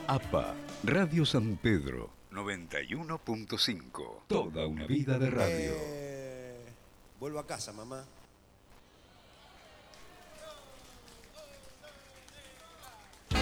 APA, Radio San Pedro, 91.5. Toda una vida de radio. Vuelvo a casa, mamá.